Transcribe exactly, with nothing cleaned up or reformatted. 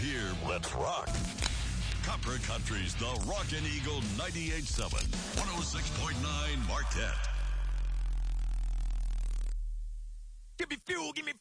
hear Let's Rock. Copper Country's The Rockin' Eagle ninety-eight point seven, one oh six point nine Marquette. Give me fuel, give me